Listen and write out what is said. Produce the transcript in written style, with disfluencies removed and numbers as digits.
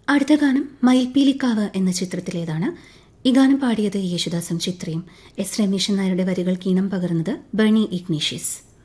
അടുത്ത ഗാനം മയിൽപ്പീലിക്കാവ് എന്ന ചിത്രത്തിലേതാണ്. ഈ ഗാനം പാടിയത് യേശുദാസും ചിത്രയും. എസ് രമേശൻ നായരുടെ വരികൾക്ക് ഈണം പകർന്നത് ബെർണി ഇഗ്നീഷ്യസ്.